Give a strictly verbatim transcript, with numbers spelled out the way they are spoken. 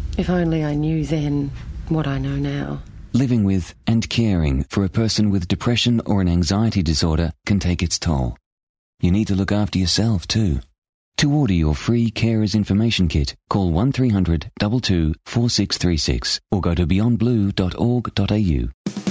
If only I knew then what I know now. Living with and caring for a person with depression or an anxiety disorder can take its toll. You need to look after yourself too. To order your free Carers Information Kit, call one three hundred two two four six three six or go to beyond blue dot org dot a u.